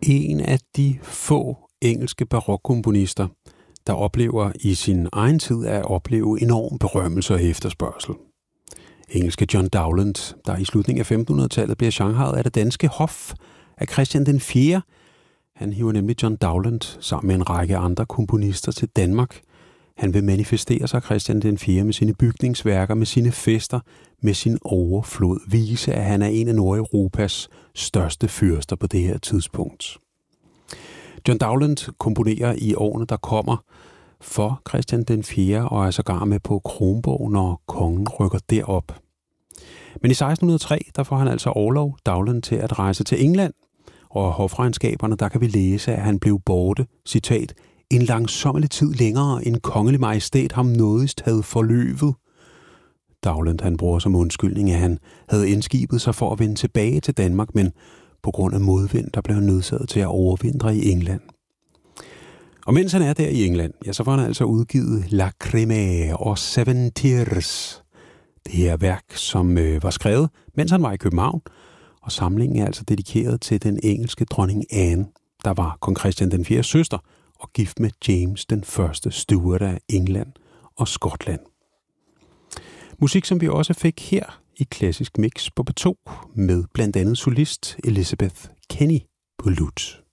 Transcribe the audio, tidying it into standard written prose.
En af de få engelske barokkomponister, der oplever i sin egen tid at opleve enorm berømmelse og efterspørgsel. Engelske John Dowland, der i slutningen af 1500-tallet bliver shanghajet af det danske hof af Christian den 4. Han hiver nemlig John Dowland sammen med en række andre komponister til Danmark. Han vil manifestere sig, Christian den 4, med sine bygningsværker, med sine fester, med sin overflod, vise, at han er en af Nordeuropas største fyrster på det her tidspunkt. John Dowland komponerer i årene, der kommer, for Christian den 4. og er sågar med på Kronborg, når kongen rykker derop. Men i 1603, der får han altså orlov, Dowland, til at rejse til England, og af hofregnskaberne, der kan vi læse, at han blev borte, citat, en langsommelig tid længere end kongelig majestæt ham nådigst havde forløbet. Dowland, han bruger som undskyldning, at han havde indskibet sig for at vende tilbage til Danmark, men på grund af modvind, der blev han nødsaget til at overvintre i England. Og mens han er der i England, ja, så får han altså udgivet Lacrimae og Seven Tears. Det her værk, som var skrevet, mens han var i København, og samlingen er altså dedikeret til den engelske dronning Anne, der var kong Christian den 4. søster og gift med James den 1. Stuart af England og Skotland. Musik, som vi også fik her i Klassisk Mix på P2 med blandt andet solist Elizabeth Kenny på lut.